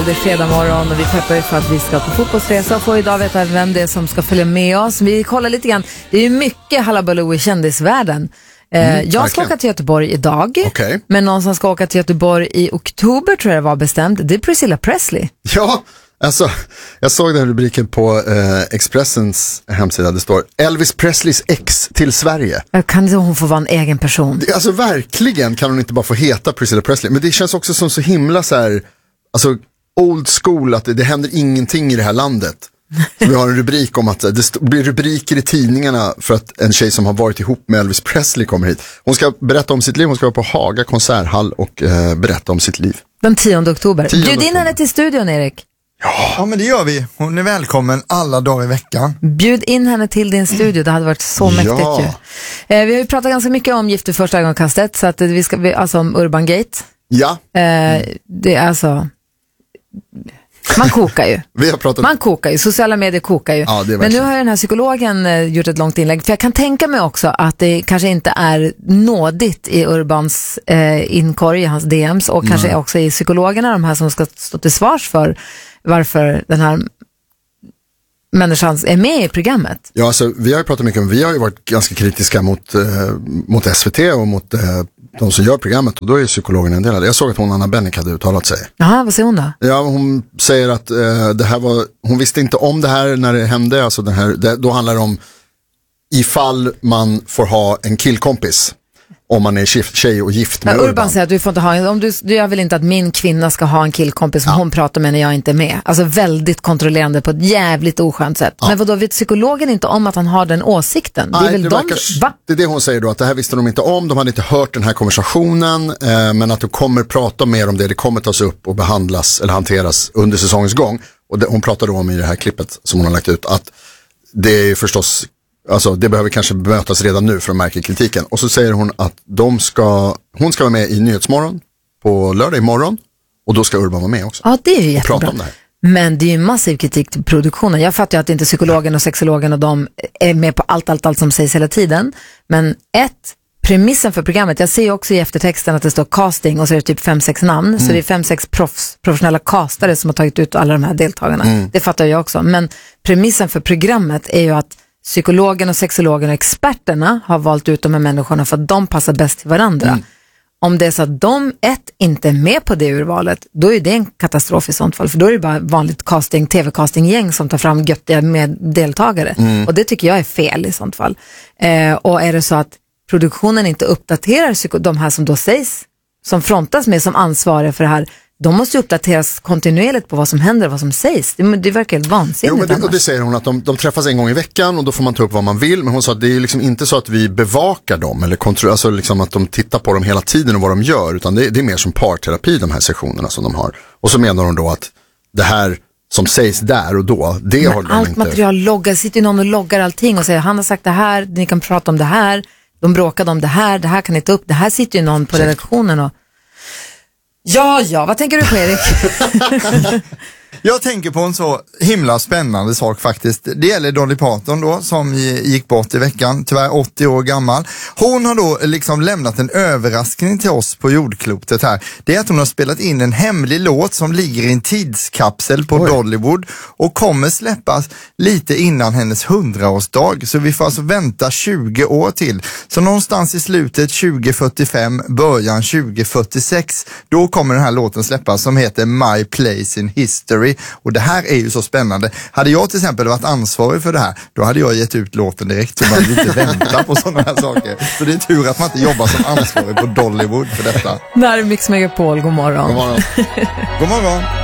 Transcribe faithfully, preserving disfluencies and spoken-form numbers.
Det är fredag morgon och vi peppar ju för att vi ska på fotbollsresa och får idag veta vem det är som ska följa med oss. Vi kollar lite grann. Det är ju mycket hallabaloo i kändisvärlden. Mm, jag ska verkligen åka till Göteborg idag. Okay. Men någon som ska åka till Göteborg i oktober tror jag det var bestämt. Det är Priscilla Presley. Ja, alltså jag såg den rubriken på eh, Expressens hemsida. Det står Elvis Presleys ex till Sverige. Kan inte hon få vara en egen person? Det, alltså verkligen kan hon inte bara få heta Priscilla Presley. Men det känns också som så himla så här, alltså old school, att det, det händer ingenting i det här landet. Så vi har en rubrik om att det st- blir rubriker i tidningarna för att en tjej som har varit ihop med Elvis Presley kommer hit. Hon ska berätta om sitt liv, hon ska vara på Haga konserthall och eh, berätta om sitt liv. Den tionde oktober. Bjud in henne till studion, Erik. Ja. ja, men det gör vi. Hon är välkommen alla dagar i veckan. Bjud in henne till din studio, det hade varit så mäktigt ja. ju. Eh, vi har ju pratat ganska mycket om Gift vid första ögonkastet, så att vi ska, vi, alltså om Urban Gate. Ja. Eh, det är alltså... Man kokar ju. Vi har pratat... Man kokar ju, sociala medier kokar ju. Ja, men nu har den här psykologen eh, gjort ett långt inlägg. För jag kan tänka mig också att det kanske inte är nådigt i Urbans eh, inkorg, i hans D Ms. Och kanske mm. också i psykologerna, de här som ska stå till svars för varför den här människan är med i programmet. Ja, alltså vi har ju pratat mycket om, vi har ju varit ganska kritiska mot, eh, mot S V T och mot eh, de som gör programmet, och då är psykologen en del av det. Jag såg att hon, Anna Bennick, hade uttalat sig. Jaha, vad säger hon då? Ja, hon säger att eh, det här var, hon visste inte om det här när det hände, alltså den här, det, då handlar det om ifall man får ha en killkompis. Om man är gift, tjej och gift med ja, Urban. Urban säger att du får inte ha, om du, du gör väl inte att min kvinna ska ha en killkompis som ja. hon pratar med när jag inte är med. Alltså väldigt kontrollerande på ett jävligt oskönt sätt. Ja. Men vadå, vet psykologen inte om att han har den åsikten? Nej, det är väl det, de, verkar, va? Det är det hon säger då, att det här visste de inte om. De hade inte hört den här konversationen, eh, men att de kommer prata mer om det. Det kommer tas upp och behandlas eller hanteras under säsongens gång. Och det, hon pratar då om i det här klippet som hon har lagt ut att det är förstås... Alltså det behöver kanske bemötas redan nu för att märka kritiken. Och så säger hon att de ska, hon ska vara med i Nyhetsmorgon på lördag imorgon. Och då ska Urban vara med också. Ja, det är ju jättebra. Prata om det här. Men det är ju massiv kritik till produktionen. Jag fattar ju att inte psykologen och sexologen och de är med på allt, allt, allt som sägs hela tiden. Men ett, premissen för programmet. Jag ser ju också i eftertexten att det står casting och så är det typ fem, sex namn. Mm. Så det är fem, sex proffs, professionella castare som har tagit ut alla de här deltagarna. Mm. Det fattar jag också. Men premissen för programmet är ju att psykologen och sexologen och experterna har valt ut de här människorna för att de passar bäst till varandra. Mm. Om det är så att de ett inte är med på det urvalet, då är det en katastrof i sånt fall. För då är det bara vanligt casting, tv-castinggäng som tar fram göttiga med deltagare. Mm. Och det tycker jag är fel i sånt fall. Eh, och är det så att produktionen inte uppdaterar psyko- de här som då sägs, som frontas med som ansvariga för det här, de måste uppdateras kontinuerligt på vad som händer och vad som sägs. Det, det verkar helt vansinnigt. Jo, men det, och det säger hon att de, de träffas en gång i veckan och då får man ta upp vad man vill. Men hon sa att det är liksom inte så att vi bevakar dem eller kontrollerar, alltså liksom att de tittar på dem hela tiden och vad de gör. Utan det, det är mer som parterapi, de här sessionerna som de har. Och så menar hon då att det här som sägs där och då, det men har de allt inte... material loggar, sitter någon och loggar allting och säger han har sagt det här, ni kan prata om det här, de bråkade om det här, det här kan ni ta upp, det här sitter ju någon på Säkert. redaktionen och... Ja, ja, vad tänker du på, Erik? Jag tänker på en så himla spännande sak faktiskt. Det gäller Dolly Parton då, som gick bort i veckan, tyvärr åttio år gammal. Hon har då liksom lämnat en överraskning till oss på jordklotet här. Det är att hon har spelat in en hemlig låt som ligger i en tidskapsel på Oj. Dollywood och kommer släppas lite innan hennes hundraårsdag. Så vi får alltså vänta tjugo år till. Så någonstans i slutet tjugo fyrtiofem, början tjugo fyrtiosex, då kommer den här låten släppas som heter My Place in History. Och det här är ju så spännande. Hade jag till exempel varit ansvarig för det här, då hade jag gett ut låten direkt, så man vill inte vänta på sådana här saker. Så det är tur att man inte jobbar som ansvarig på Dollywood för detta. Det här är Mix Megapol, god morgon. God morgon. God morgon.